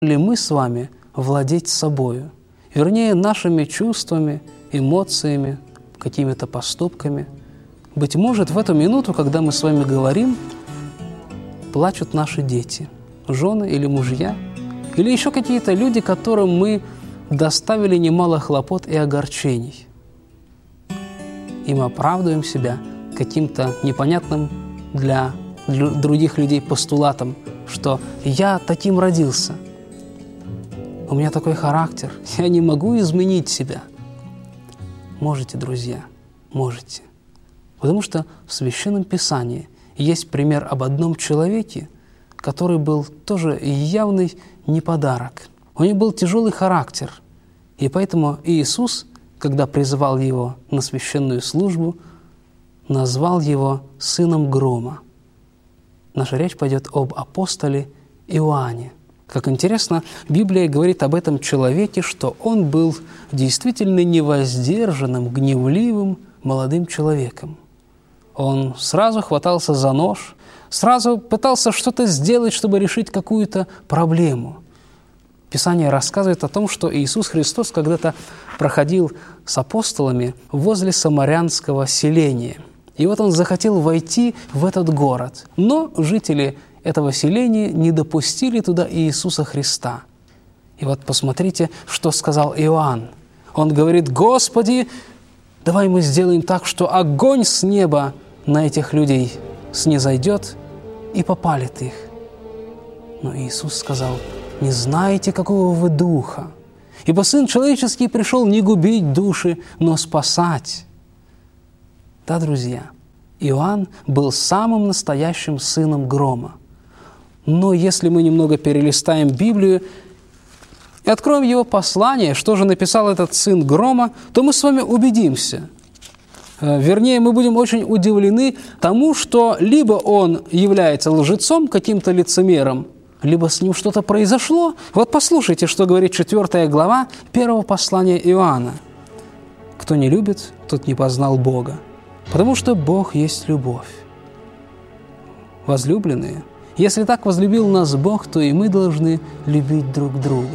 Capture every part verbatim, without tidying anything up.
ли мы с вами владеть собою, вернее, нашими чувствами, эмоциями, какими-то поступками. Быть может, в эту минуту, когда мы с вами говорим, плачут наши дети, жены или мужья, или еще какие-то люди, которым мы доставили немало хлопот и огорчений. И мы оправдываем себя каким-то непонятным для других людей постулатом, что «я таким родился», «у меня такой характер», «я не могу изменить себя». Можете, друзья, можете. Потому что в Священном Писании есть пример об одном человеке, который был тоже явный неподарок. У него был тяжелый характер, и поэтому Иисус, когда призывал его на священную службу, назвал его сыном грома. Наша речь пойдет об апостоле Иоанне. Как интересно, Библия говорит об этом человеке, что он был действительно невоздержанным, гневливым молодым человеком. Он сразу хватался за нож, сразу пытался что-то сделать, чтобы решить какую-то проблему. Писание рассказывает о том, что Иисус Христос когда-то проходил с апостолами возле самарянского селения. И вот он захотел войти в этот город, но жители этого селения не допустили туда Иисуса Христа. И вот посмотрите, что сказал Иоанн. Он говорит: «Господи, давай мы сделаем так, что огонь с неба на этих людей снизойдет и попалит их». Но Иисус сказал: «Не знаете, какого вы духа, ибо Сын Человеческий пришел не губить души, но спасать». Да, друзья, Иоанн был самым настоящим сыном грома. Но если мы немного перелистаем Библию и откроем его послание, что же написал этот сын грома, то мы с вами убедимся. Вернее, мы будем очень удивлены тому, что либо он является лжецом, каким-то лицемером, либо с ним что-то произошло. Вот послушайте, что говорит четвёртая глава первого послания Иоанна. «Кто не любит, тот не познал Бога, потому что Бог есть любовь». Возлюбленные, если так возлюбил нас Бог, то и мы должны любить друг друга.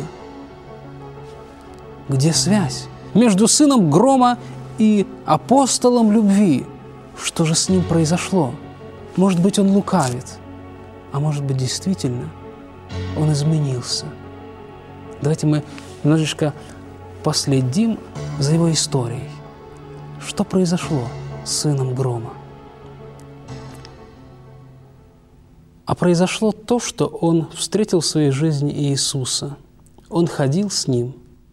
Где связь между сыном грома и апостолом любви? Что же с ним произошло? Может быть, он лукавит, а может быть, действительно, он изменился. Давайте мы немножечко последим за его историей. Что произошло с сыном грома? А произошло то, что он встретил в своей жизни Иисуса. Он ходил с ним.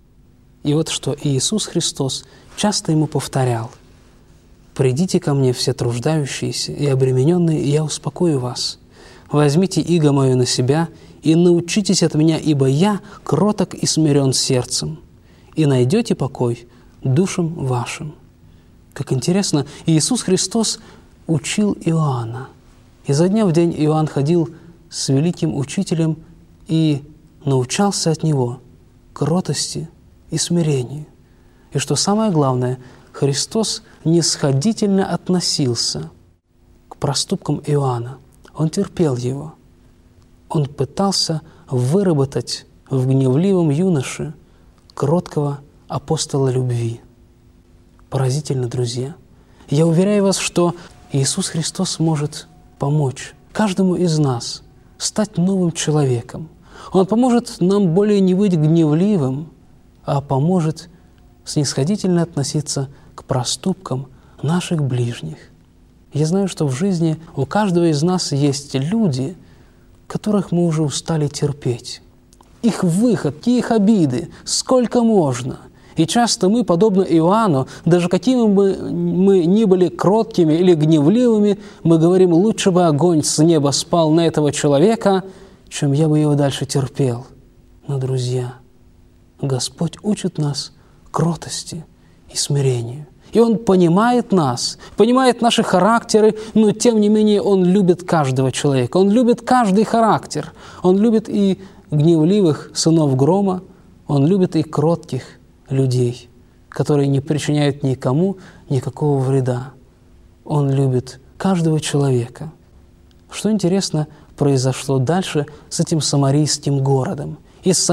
И вот что Иисус Христос часто ему повторял: «Придите ко мне, все труждающиеся и обремененные, и я успокою вас. Возьмите иго мое на себя и научитесь от меня, ибо я кроток и смирен сердцем, и найдете покой душам вашим». Как интересно, Иисус Христос учил Иоанна. Изо дня в день Иоанн ходил с великим учителем и научался от него кротости и смирению. И что самое главное, Христос нисходительно относился к проступкам Иоанна. Он терпел его. Он пытался выработать в гневливом юноше кроткого апостола любви. Поразительно, друзья. Я уверяю вас, что Иисус Христос может помочь каждому из нас стать новым человеком. Он поможет нам более не быть гневливым, а поможет снисходительно относиться к проступкам наших ближних. Я знаю, что в жизни у каждого из нас есть люди, которых мы уже устали терпеть. Их выходки, их обиды, сколько можно. И часто мы, подобно Иоанну, даже какими бы мы ни были кроткими или гневливыми, мы говорим: лучше бы огонь с неба спал на этого человека, чем я бы его дальше терпел. Но, друзья, Господь учит нас кротости и смирению. И Он понимает нас, понимает наши характеры, но тем не менее Он любит каждого человека. Он любит каждый характер. Он любит и гневливых сынов грома, Он любит и кротких людей, которые не причиняют никому никакого вреда. Он любит каждого человека. Что интересно произошло дальше с этим самарийским городом? и с